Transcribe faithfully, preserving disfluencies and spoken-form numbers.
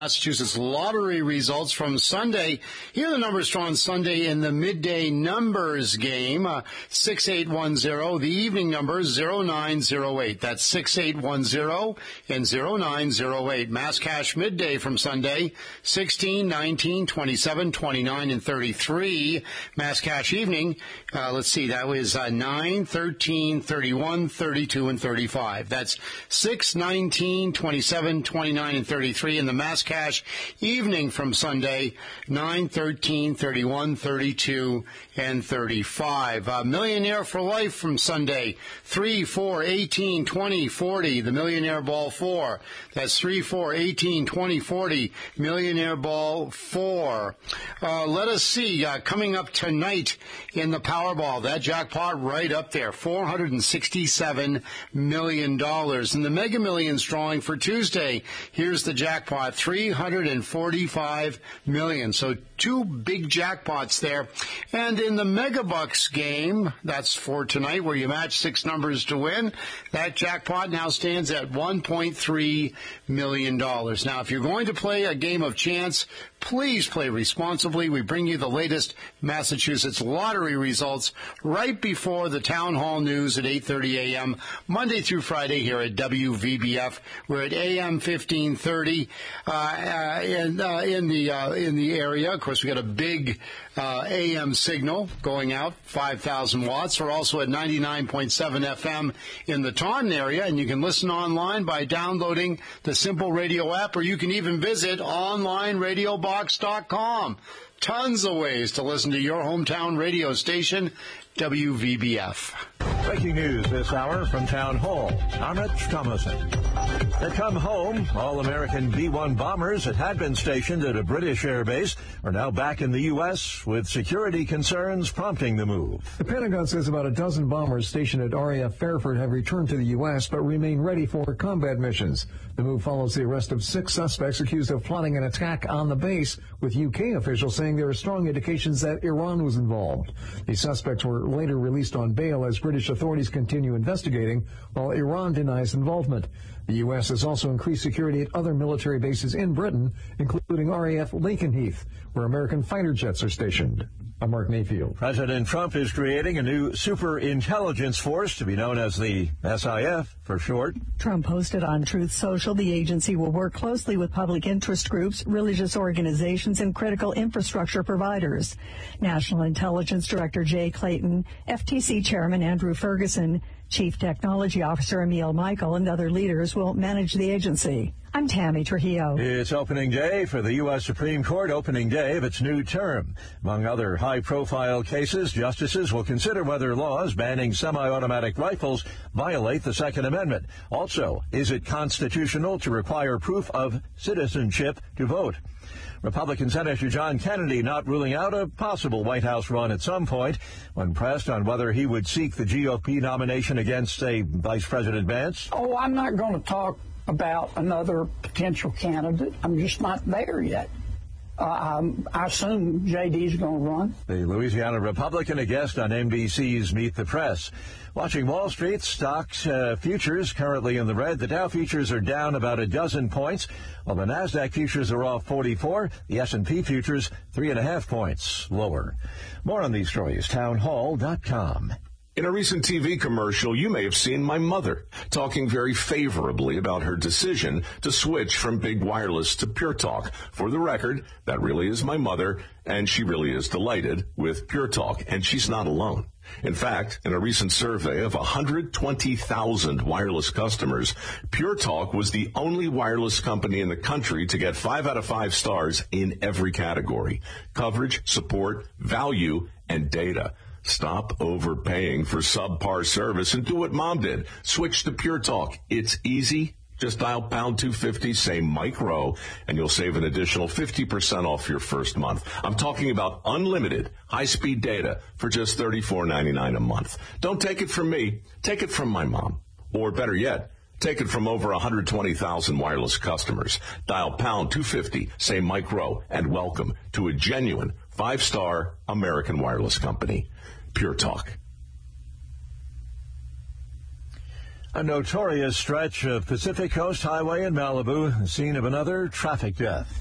Massachusetts lottery results from Sunday. Here are the numbers drawn Sunday in the midday numbers game. Uh, six eight one zero. The evening numbers zero nine zero eight. That's six eight one zero and zero nine zero eight. Mass cash midday from Sunday sixteen, nineteen, twenty-seven, twenty-nine, and thirty-three. Mass cash evening, uh, let's see, that was uh, nine, thirteen, thirty-one, thirty-two, and thirty-five. That's six, nineteen, twenty-seven, twenty-nine, and thirty-three. And the mass cash evening from Sunday, nine, thirteen, thirty-one, thirty-two, and thirty-five. Uh, Millionaire for Life from Sunday, three, four, eighteen, twenty, forty. The Millionaire Ball four. That's three, four, eighteen, twenty, forty. Millionaire Ball four. Uh, let us see, uh, coming up tonight in the Powerball, that jackpot right up there, four hundred sixty-seven million dollars. And the Mega Millions drawing for Tuesday, here's the jackpot, three hundred forty-five million dollars. So two big jackpots there. And in the Megabucks game, that's for tonight, where you match six numbers to win, that jackpot now stands at one point three million dollars. Now, if you're going to play a game of chance, please play responsibly. We bring you the latest Massachusetts lottery results right before the Town Hall News at eight thirty a.m., Monday through Friday here at W V B F. We're at A M fifteen thirty uh, uh, in, uh, in, the, uh, in the area. Of course, we got a big uh, A M signal going out, five thousand watts. We're also at ninety-nine point seven F M in the Taunton area, and you can listen online by downloading the Simple Radio app, or you can even visit online radio box dot com. Tons of ways to listen to your hometown radio station, W V B F. Breaking news this hour from Town Hall. I'm Rich Thomason. They come home. All-American B one bombers that had been stationed at a British air base are now back in the U S, with security concerns prompting the move. The Pentagon says about a dozen bombers stationed at R A F Fairford have returned to the U S but remain ready for combat missions. The move follows the arrest of six suspects accused of plotting an attack on the base, with U K officials saying there are strong indications that Iran was involved. The suspects were later released on bail as British authorities continue investigating, while Iran denies involvement. The U S has also increased security at other military bases in Britain, including R A F Lakenheath, where American fighter jets are stationed. I'm Mark Mayfield. President Trump is creating a new super intelligence force to be known as the S I F for short. Trump posted on Truth Social the agency will work closely with public interest groups, religious organizations, and critical infrastructure providers. National Intelligence Director Jay Clayton, F T C Chairman Andrew Ferguson, Chief Technology Officer Emil Michael, and other leaders will manage the agency. I'm Tammy Trujillo. It's opening day for the U S Supreme Court, opening day of its new term. Among other high-profile cases, justices will consider whether laws banning semi-automatic rifles violate the Second Amendment. Also, is it constitutional to require proof of citizenship to vote? Republican Senator John Kennedy not ruling out a possible White House run at some point. When pressed on whether he would seek the G O P nomination against, say, Vice President Vance. Oh, I'm not going to talk about another potential candidate. I'm just not there yet. Uh, I'm, I assume J D's going to run. The Louisiana Republican, a guest on N B C's Meet the Press. Watching Wall Street, stocks uh, futures currently in the red. The Dow futures are down about a dozen points, while the NASDAQ futures are off forty-four. The S and P futures three and a half points lower. More on these stories, town hall dot com. In a recent T V commercial, you may have seen my mother talking very favorably about her decision to switch from Big Wireless to Pure Talk. For the record, that really is my mother, and she really is delighted with Pure Talk, and she's not alone. In fact, in a recent survey of one hundred twenty thousand wireless customers, Pure Talk was the only wireless company in the country to get five out of five stars in every category: coverage, support, value, and data. Stop overpaying for subpar service and do what Mom did. Switch to Pure Talk. It's easy. Just dial pound two fifty, say Mike Rowe, and you'll save an additional fifty percent off your first month. I'm talking about unlimited high-speed data for just thirty-four ninety-nine a month. Don't take it from me. Take it from my mom. Or better yet, take it from over one hundred twenty thousand wireless customers. Dial pound two fifty, say Mike Rowe, and welcome to a genuine five-star American wireless company. Pure Talk. A notorious stretch of Pacific Coast Highway in Malibu, the scene of another traffic death.